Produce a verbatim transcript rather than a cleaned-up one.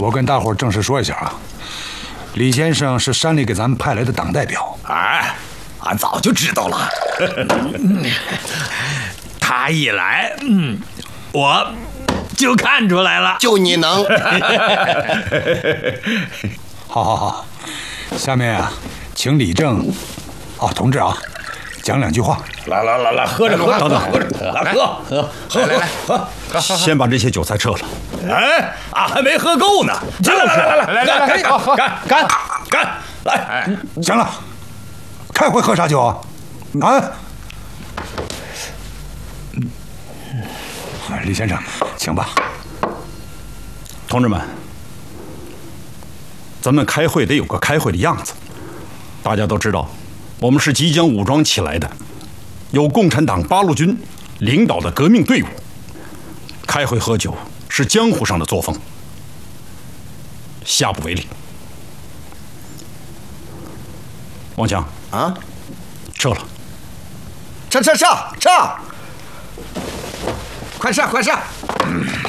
我跟大伙正式说一下啊，李先生是山里给咱们派来的党代表。 哎，俺早就知道了。他一来，嗯，我就看出来了。 就你能。 好好好，下面啊，请李正，哦，同志啊，讲两句话。 来来来来，喝着喝着， 等等， 喝着，来喝喝喝来来喝， 先把这些酒菜撤了。 哎，俺还没喝够呢。来来来来来来来，干干干干，来！ 行了，开会喝啥酒啊？啊？李先生，请吧。 同志们，咱们开会得有个开会的样子。大家都知道，我们是即将武装起来的，由共产党八路军领导的革命队伍。开会喝酒是江湖上的作风，下不为例。王强啊， 撤了。 撤撤撤撤！快上快上！